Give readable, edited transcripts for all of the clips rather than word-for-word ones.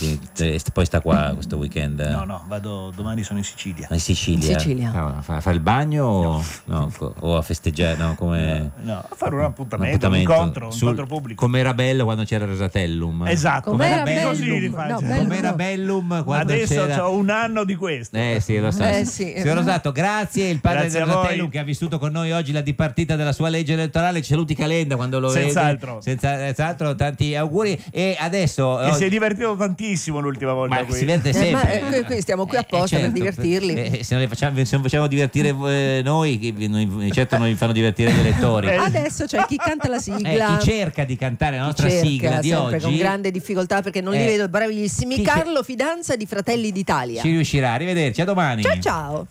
Poi sta qua questo weekend? No, vado domani, sono in Sicilia. In Sicilia. A fare il bagno o a festeggiare? No, come... no, a fare un appuntamento, un incontro pubblico. Come era bello quando c'era Rosatellum. Esatto, com'era Bellum quando adesso c'era... ho un anno di questo. Sì, lo so. Signor Rosato, grazie. Il padre del Rosatellum che ha vissuto con noi oggi la dipartita della sua legge elettorale. Ci saluti Calenda quando lo Senz'altro. vede. Senz'altro, tanti auguri. E adesso si è divertito tantissimo l'ultima volta. Ma si diverte sempre. Qui stiamo qui apposta per divertirli. Se non facciamo divertire noi, certo non vi fanno divertire gli elettori. Adesso c'è chi canta la sigla. Chi cerca di cantare la nostra sigla di oggi con grande difficoltà perché non li vedo bravissimi. Carlo Fidanza di Fratelli d'Italia. Ci riuscirà. Arrivederci, a domani. Ciao.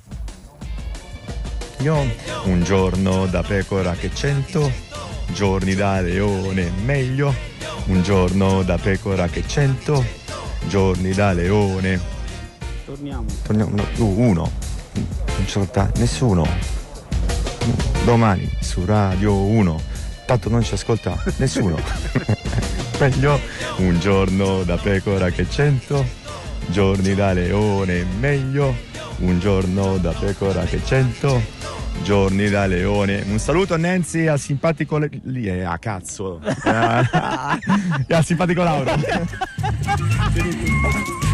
Io un giorno da pecora che 100 giorni da leone meglio. Un giorno da pecora che 100 giorni da leone. Torniamo no, uno. Non c'è nessuno. Domani su Radio 1. Tanto non ci ascolta nessuno. Meglio un giorno da pecora che 100 giorni da leone. Meglio un giorno da pecora che 100 giorni da leone. Un saluto a Nancy, al simpatico cazzo. E al simpatico Lauro.